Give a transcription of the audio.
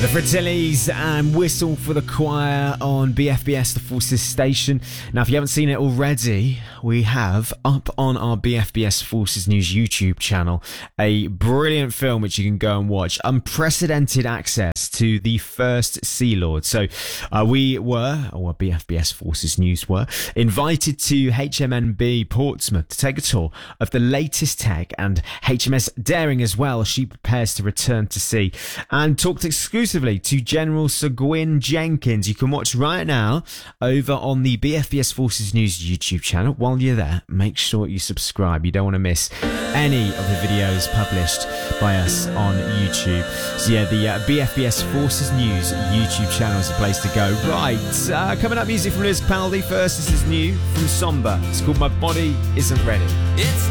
The Fratellis and Whistle for the Choir on BFBS, the Forces station. Now, if you haven't seen it already, we have up on our BFBS Forces News YouTube channel a brilliant film which you can go and watch. Unprecedented access to the first Sea Lord. So we were, or BFBS Forces News were, invited to HMNB Portsmouth to take a tour of the latest tech, and HMS Daring as well as she prepares to return to sea, and talked exclusively to General Sir Gwyn Jenkins. You can watch right now over on the BFBS Forces News YouTube channel. While you're there, make sure you subscribe. You don't want to miss any of the videos published by us on YouTube. So yeah, the BFBS Forces News YouTube channel is the place to go. Right, coming up, music from Lewis Capaldi. First, this is new from Somber. It's called My Body Isn't Ready. It's